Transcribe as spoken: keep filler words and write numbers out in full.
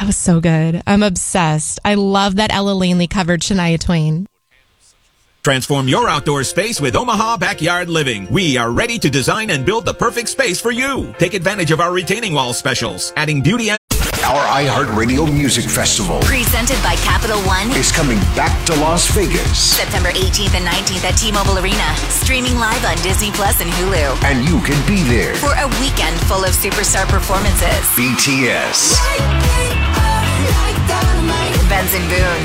That was so good. I'm obsessed. I love that Ella Langley covered Shania Twain. Transform your outdoor space with Omaha Backyard Living. We are ready to design and build the perfect space for you. Take advantage of our retaining wall specials, adding beauty and... Our iHeartRadio Music Festival, presented by Capital One, is coming back to Las Vegas. September eighteenth and nineteenth at T-Mobile Arena. Streaming live on Disney Plus and Hulu. And you can be there for a weekend full of superstar performances. B T S, Benson Boone,